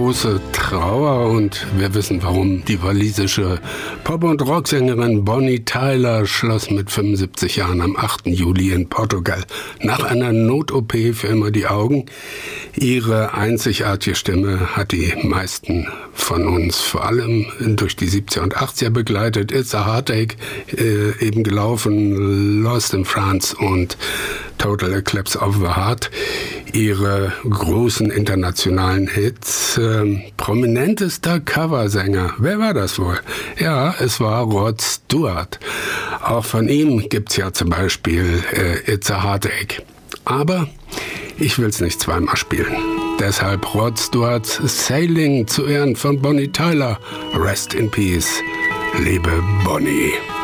große Trauer und wir wissen warum. Die walisische Pop- und Rocksängerin Bonnie Tyler schloss mit 75 Jahren am 8. Juli in Portugal nach einer Not-OP für immer die Augen. Ihre einzigartige Stimme hat die meisten von uns vor allem durch die 70er und 80er begleitet. It's a Heartache, eben gelaufen, Lost in France und Total Eclipse of the Heart. Ihre großen internationalen Hits. Prominentester Coversänger. Wer war das wohl? Ja, es war Rod Stewart. Auch von ihm gibt's ja zum Beispiel It's a Heartache. Aber ich will's nicht zweimal spielen. Deshalb Rod Stewarts Sailing zu Ehren von Bonnie Tyler. Rest in Peace, liebe Bonnie.